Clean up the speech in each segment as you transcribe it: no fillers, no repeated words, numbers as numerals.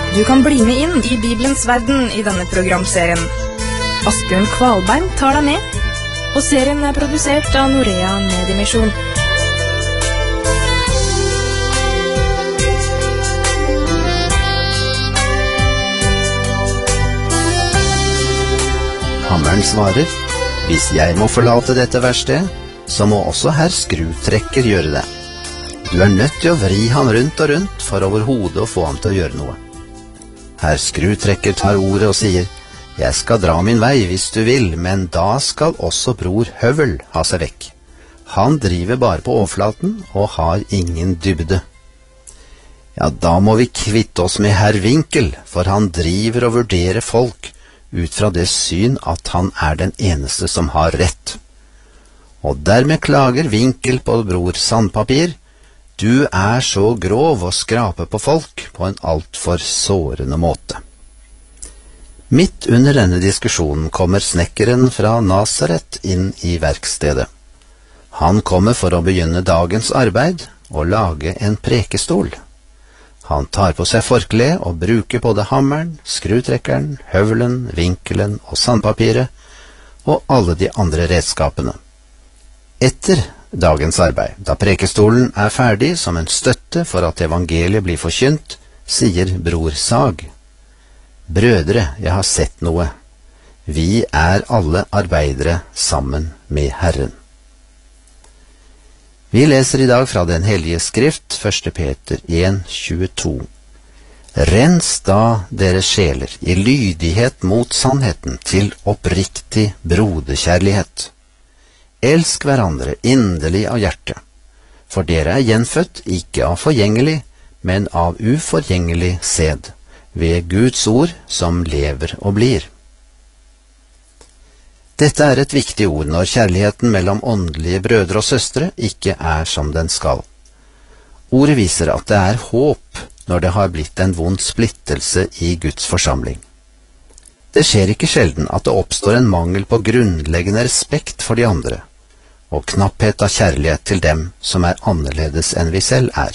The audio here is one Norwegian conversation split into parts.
Du kan bli med inn i Bibelens verden i denne programserien. Asbjørn Kvalbein tar deg med, og serien er produsert av Norea Mediemisjon. Hammeren svarer: hvis jeg må forlate dette verkstedet, så må også herr skrutrekker gjøre det. Du er nødt til å vri ham rundt og rundt for overhodet å få ham til å gjøre noe. Herr skrutrekker tar ordet og sier: jeg skal dra min vei hvis du vil, men da skal også bror Høvel ha seg vekk. Han driver bare på overflaten og har ingen dybde. Ja, da må vi kvitte oss med herr Winkel, for han driver og vurderer folk ut fra det syn at han er den eneste som har rett. Og dermed klager Winkel på bror Sandpapir: du er så grov og skraper på folk på en alt for sårende måte. Midt under denne diskusjonen kommer snekkeren fra Nazaret inn i verkstedet. Han kommer for å begynne dagens arbeid og lage en prekestol. Han tar på seg forkle og bruker både hammeren, skrutrekkeren, høvelen, vinkelen og sandpapiret og alle de andre redskapene. Etter dagens arbeid, da prekestolen er ferdig som en støtte for at evangeliet blir forkynt, sier bror Sag: brødre, jeg har sett noe. Vi er alle arbeidere sammen med Herren. Vi leser i dag fra Den hellige skrift, 1. Peter 1:22. Rens da deres sjeler i lydighet mot sannheten til oppriktig broderkjærlighet. Elsk hverandre inderlig av hjerte, for dere er gjenfødt ikke av forgjengelig, men av uforgjengelig sæd, ved Guds ord som lever og blir. Dette er et viktig ord når kjærligheten mellom åndelige brødre og søstre ikke er som den skal. Ordet viser at det er håp når det har blitt en vond splittelse i Guds forsamling. Det skjer ikke sjelden at det oppstår en mangel på grunnleggende respekt for de andre, og knapphet av kjærlighet til dem som er annerledes enn vi selv er.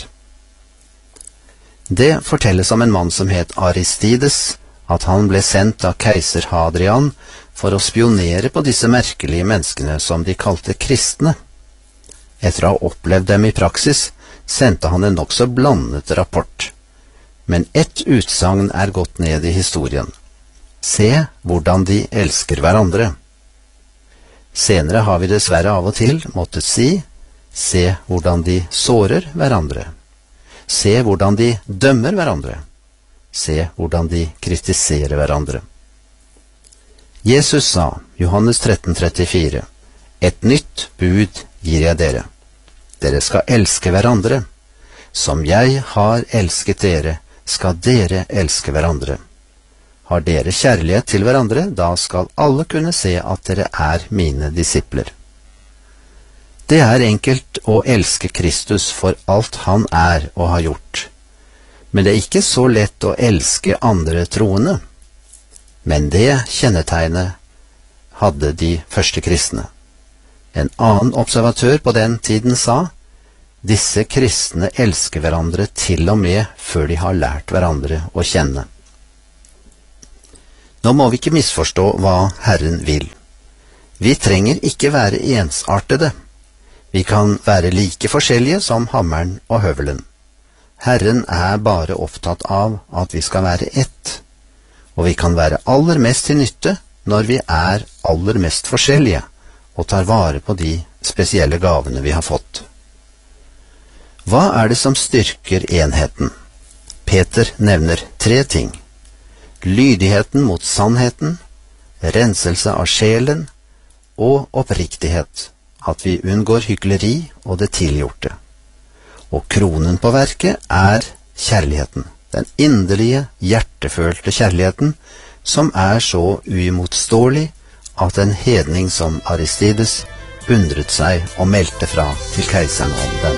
Det fortelles om en mann som het Aristides, at han ble sendt av keiser Hadrian for å spionere på disse merkelige menneskene som de kalte kristne. Etter å ha opplevd dem i praksis, sendte han en nokså blandet rapport. Men ett utsagn er gått ned i historien: se hvordan de elsker hverandre. Senere har vi dessverre av og til måttet si: se hvordan de sårer hverandre. Se hvordan de dømmer hverandre. Se hvordan de kritiserer hverandre. Jesus sa, Johannes 13:34, et nytt bud gir jeg dere. Dere skal elske hverandre. Som jeg har elsket dere, skal dere elske hverandre. Har dere kjærlighet til hverandre, da skal alle kunne se at dere er mine disipler. Det er enkelt å elske Kristus for alt han er og har gjort. Men det er ikke så lett å elske andre troende. Men det kjennetegnet hadde de første kristne. En annen observatør på den tiden sa: disse kristne elsker hverandre til og med før de har lært hverandre å kjenne. Nå må vi ikke misforstå hva Herren vil. Vi trenger ikke være ensartede. Vi kan være like forskjellige som hammeren og høvelen. Herren er bare opptatt av at vi skal være ett, og vi kan være aller mest til nytte når vi er aller mest forskjellige og tar vare på de spesielle gavene vi har fått. Hva er det som styrker enheten? Peter nevner 3 ting. Lydigheten mot sannheten, renselse av sjelen og oppriktighet, at vi unngår hykleri og det tilgjorte. Og kronen på verket er kjærligheten, den inderlige, hjertefølte kjærligheten, som er så uimotståelig at en hedning som Aristides undret seg og meldte fra til keiseren om den.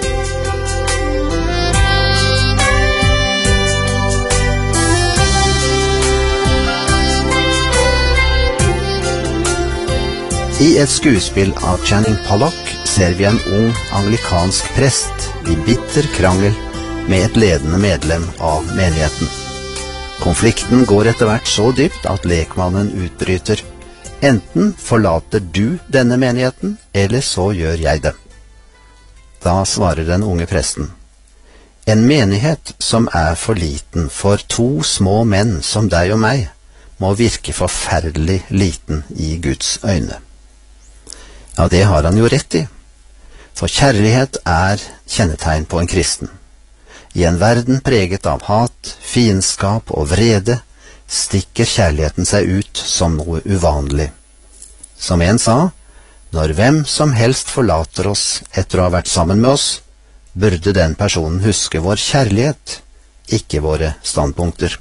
I et skuespill av Channing Pollock ser vi en ung anglikansk prest i bitter krangel med et ledende medlem av menigheten. Konflikten går etter hvert så dypt at lekmannen utbryter: enten forlater du denne menigheten, eller så gjør jeg det. Da svarer den unge presten: en menighet som er for liten for 2 små menn som deg og meg, må virke forferdelig liten i Guds øyne. Ja, det har han jo rett i. For kjærlighet er kjennetegn på en kristen. I en verden preget av hat, fiendskap og vrede, stikker kjærligheten seg ut som noe uvanlig. Som en sa: når hvem som helst forlater oss etter å ha vært sammen med oss, burde den personen huske vår kjærlighet, ikke våre standpunkter.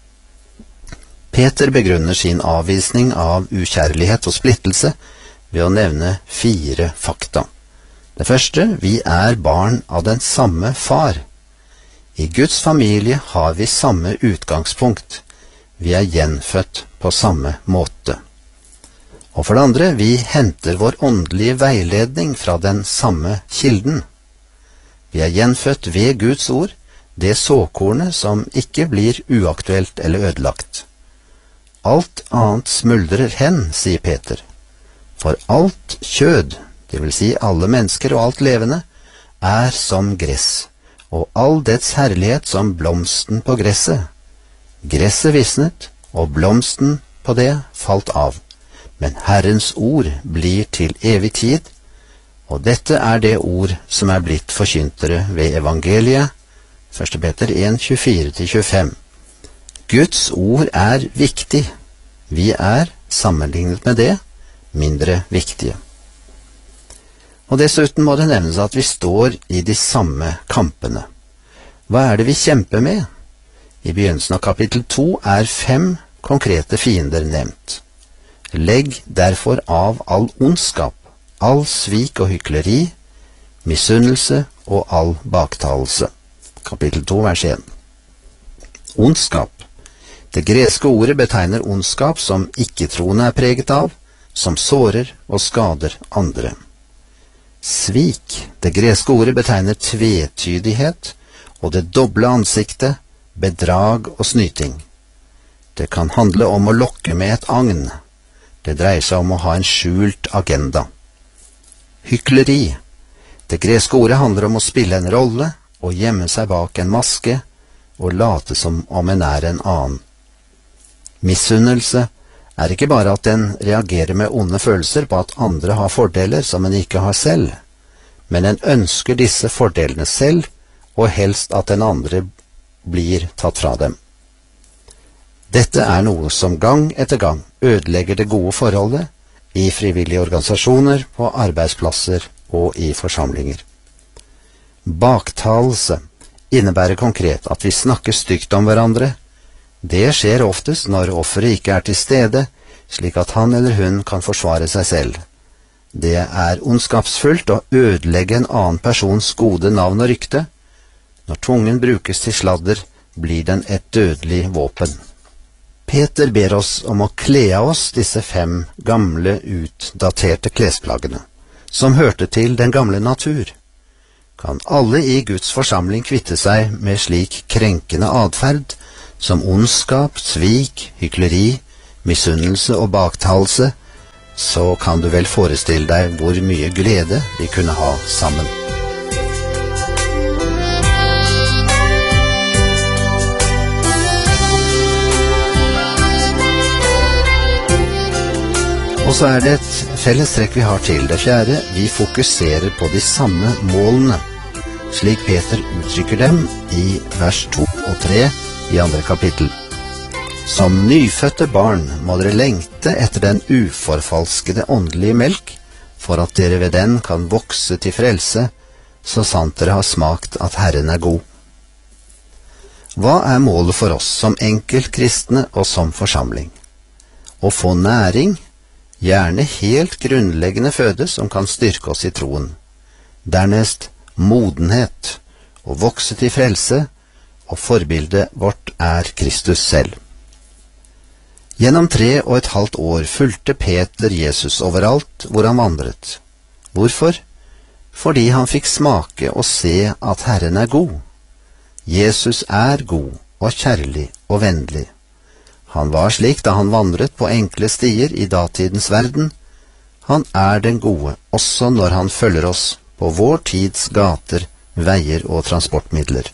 Peter begrunner sin avvisning av ukjærlighet og splittelse ved å nevne 4 fakta. Det første: vi er barn av den samme far. I Guds familie har vi samme utgangspunkt. Vi er gjenfødt på samme måte. Og for det andre: vi henter vår åndelige veiledning fra den samme kilden. Vi er gjenfødt ved Guds ord, det såkornet som ikke blir uaktuelt eller ødelagt. Alt annet smuldrer hen, sier Peter. For alt kjød, det vil si alle mennesker og alt levende, er som gress, og all dets herlighet som blomsten på gresset. Gresset visnet, og blomsten på det falt av. Men Herrens ord blir til evig tid, og dette er det ord som er blitt forkyntere ved evangeliet, 1. Peter 1, 24-25. Guds ord er viktig. Vi er, sammenlignet med det, mindre viktige. Og dessuten må det nevnes at vi står i de samme kampene. Hva er det vi kjemper med? I begynnelsen av kapittel 2 er 5 konkrete fiender nevnt. Legg derfor av all ondskap, all svik og hykleri, misunnelse og all baktalelse. Kapittel 2, vers 1. Ondskap. Det greske ordet betegner ondskap som ikke-troende er preget av, som sårer og skader andre. Svik. Det greske ordet betegner tvetydighet og det doble ansiktet, bedrag og snyting. Det kan handle om å lokke med et agn. Det dreier seg om å ha en skjult agenda. Hykleri. Det greske ordet handler om å spille en rolle og gjemme seg bak en maske og late som om en er en annen. Misunnelse er ikke bare at en reagerer med onde følelser på at andre har fordeler som en ikke har selv, men en ønsker disse fordelene selv, og helst at den andre blir tatt fra dem. Dette er noe som gang etter gang ødelegger det gode forholdet i frivillige organisasjoner, på arbeidsplasser og i forsamlinger. Baktalelse innebærer konkret at vi snakker stygt om hverandre. Det skjer oftest når offeret ikke er til stede, slik at han eller hun kan forsvare seg selv. Det er ondskapsfullt å ødelegge en annen persons gode navn og rykte. Når tungen brukes til sladder, blir den et dødelig våpen. Peter ber oss om å kle av oss disse 5 gamle, utdaterte klesplaggene, som hørte til den gamle natur. Kan alle i Guds forsamling kvitte seg med slik krenkende adferd, som ondskap, svik, hykleri, misunnelse og baktalelse, så kan du vel forestille deg hvor mye glede vi kunne ha sammen. Og så er det et fellestrekk vi har til. Det fjerde: vi fokuserer på de samme målene, slik Peter uttrykker dem i vers 2 og 3 i 2. kapittel. Som nyfødte barn må dere lengte etter den uforfalskede åndelige melk, for at dere ved den kan vokse til frelse, så sant dere har smakt at Herren er god. Hva er målet for oss som enkeltkristne og som forsamling? Å få næring, gjerne helt grunnleggende føde som kan styrke oss i troen. Dernest modenhet, å vokse til frelse, og forbildet vårt er Kristus selv. Gjennom 3,5 år fulgte Peter Jesus overalt hvor han vandret. Hvorfor? Fordi han fikk smake og se at Herren er god. Jesus er god, og kjærlig og vennlig. Han var slik da han vandret på enkle stier i datidens verden. Han den gode også når han følger oss på vår tids gater, veier og transportmidler.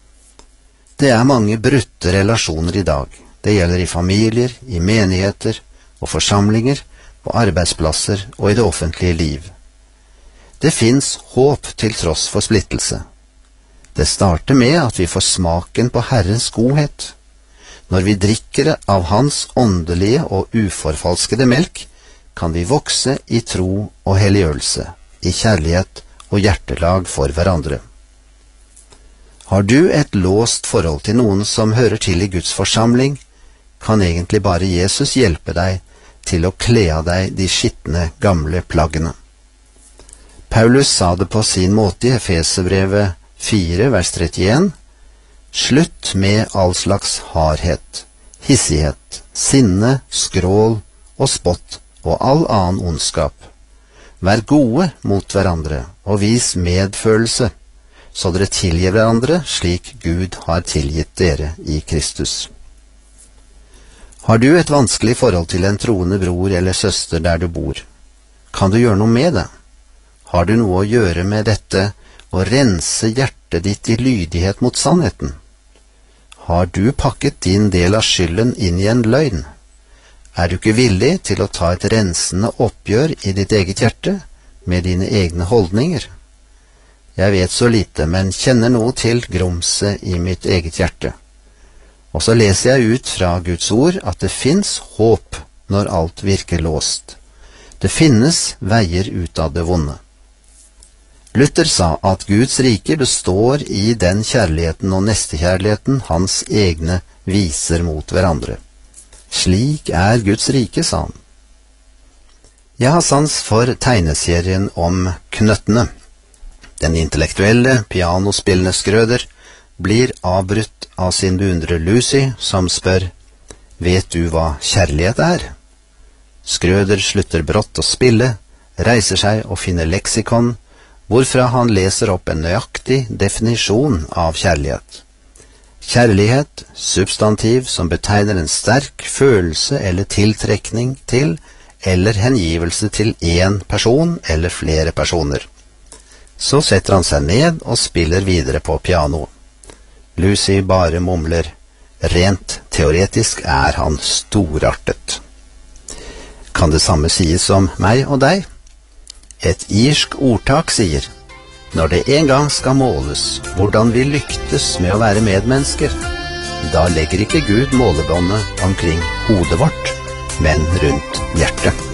Det mange brutte relasjoner i dag. Det gjelder i familier, i menigheter og forsamlinger, på arbeidsplasser og i det offentlige liv. Det finnes håp til tross for splittelse. Det starter med at vi får smaken på Herrens godhet. Når vi drikker av Hans åndelige og uforfalskede melk, kan vi vokse i tro og helliggjørelse, i kjærlighet og hjertelag for hverandre. Har du et låst forhold til noen som hører til i Guds forsamling, kan egentlig bare Jesus hjelpe deg til å kle av deg de skitne gamle plaggene. Paulus sa det på sin måte i Efeserbrevet 4, vers 31. Slutt med all slags hardhet, hissighet, sinne, skrål og spott og all annen ondskap. Vær gode mot hverandre og vis medfølelse, så dere tilgir hverandre slik Gud har tilgitt dere i Kristus. Har du et vanskelig forhold til en troende bror eller søster der du bor? Kan du gjøre noe med det? Har du noe å gjøre med dette og rense hjertet ditt i lydighet mot sannheten? Har du pakket din del av skylden inn i en løgn? Du ikke villig til å ta et rensende oppgjør i ditt eget hjerte med dine egne holdninger? Jeg vet så lite, men kjenner noe til grumset i mitt eget hjerte. Og så leser jeg ut fra Guds ord at det finnes håp når alt virker låst. Det finnes veier ut av det vonde. Luther sa at Guds rike består i den kjærligheten og nestekjærligheten hans egne viser mot hverandre. Slik Guds rike, sa han. Jeg har sans for tegneserien om knøttene. Den intellektuelle, pianospillende Schröder blir avbrutt av sin beundrer Lucy, som spør, vet du hva kjærlighet Schröder slutter brått å spille, reiser seg og finner leksikon, hvorfra han leser opp en nøyaktig definisjon av kjærlighet. Kjærlighet, substantiv som betegner en sterk følelse eller tiltrekning til, eller hengivelse til en person eller flere personer. Så setter han seg ned og spiller videre på piano. Lucy bare mumler, rent teoretisk han storartet. Kan det samme sies om meg og deg? Et irsk ordtak sier, når det en gang skal måles hvordan vi lyktes med å være medmennesker, da legger ikke Gud målebåndet omkring hodet vårt, men rundt hjertet.